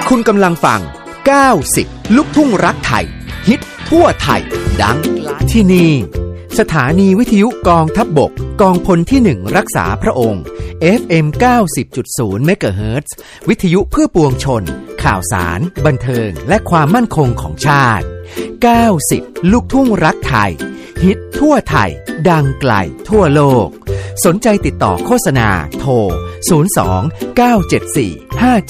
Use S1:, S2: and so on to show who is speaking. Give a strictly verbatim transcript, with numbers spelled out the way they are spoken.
S1: คุณกำลังฟังเก้าสิบลูกทุ่งรักไทยฮิตทั่วไทยดังที่นี่สถานีวิทยุกองทัพบกกองพลที่หนึ่งรักษาพระองค์ เอฟ เอ็ม เก้าสิบจุดศูนย์ เมกะเฮิรตซ์วิทยุเพื่อปวงชนข่าวสารบันเทิงและความมั่นคงของชาติเก้าสิบลูกทุ่งรักไทยฮิตทั่วไทยดังไกลทั่วโลกสนใจติดต่อโฆษณาโทรศูนย์ สอง เก้า เจ็ด สี่ ห้า